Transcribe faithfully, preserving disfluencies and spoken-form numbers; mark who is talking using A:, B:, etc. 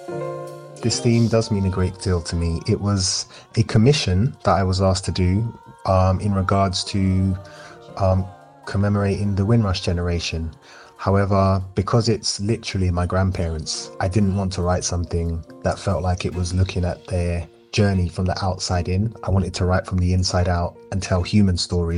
A: This theme does mean a great deal to me. It was a commission that I was asked to do um, in regards to um, commemorating the Windrush generation. However, because it's literally my grandparents, I didn't want to write something that felt like it was looking at their journey from the outside in. I wanted to write from the inside out and tell human stories